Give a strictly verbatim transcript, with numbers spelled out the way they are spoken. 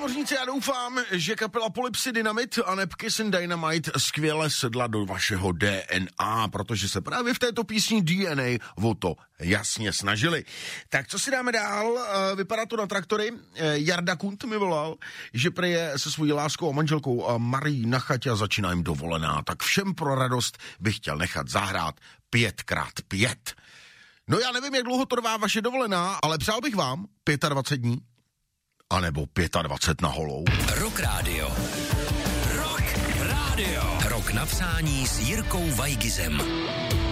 námořníci, já doufám, že kapela Polypsy Dynamit a neb Kiss and Dynamite skvěle sedla do vašeho D N A, protože se právě v této písni D N A o to jasně snažili. Tak co si dáme dál? Vypadá to na traktory. Jarda Kunt mi volal, že prý je se svojí láskou a manželkou Marí na chatě a začíná jim dovolená. Tak všem pro radost bych chtěl nechat zahrát pět krát pět. No já nevím, jak dlouho trvá vaše dovolená, ale přál bych vám dvacet pět dní. A nebo dvacet pět na holou. Rock Radio. Rock Radio. Rock na přání s Jirkou Vajgizem.